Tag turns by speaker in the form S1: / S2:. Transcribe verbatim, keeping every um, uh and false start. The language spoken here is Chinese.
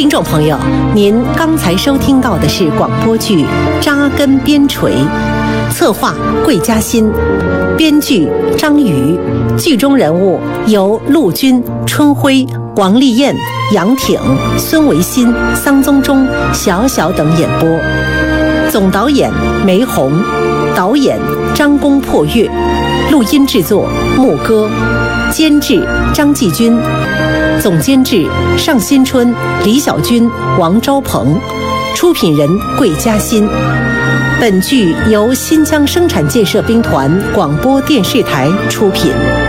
S1: 听众朋友，您刚才收听到的是广播剧《扎根边陲》，策划桂嘉欣，编剧张瑜，剧中人物由陆军、春晖、王丽燕、杨挺、孙维新、桑宗忠、小小等演播。总导演梅红，导演张公破月，录音制作牧歌，监制张继军，总监制尚新春、李小军、王昭鹏，出品人桂嘉欣。本剧由新疆生产建设兵团广播电视台出品。